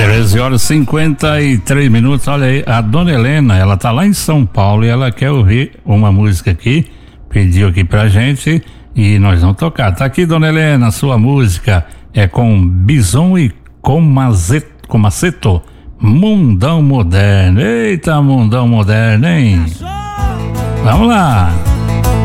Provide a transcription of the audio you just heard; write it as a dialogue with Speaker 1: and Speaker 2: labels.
Speaker 1: 13h53. Olha aí, a dona Helena, ela tá lá em São Paulo e ela quer ouvir uma música aqui, pediu aqui pra gente e nós vamos tocar. Tá aqui, dona Helena, sua música é com Bison e Comaceto, Mundão Moderno. Eita, Mundão Moderno, hein? Vamos lá.